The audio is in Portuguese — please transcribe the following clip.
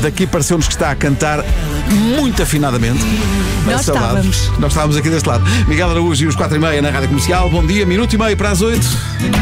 Daqui pareceu-nos que está a cantar muito afinadamente. Nós estávamos. Nós estávamos aqui deste lado. Miguel Araújo e os 4h30 na Rádio Comercial. Bom dia, 1h30 para as 8.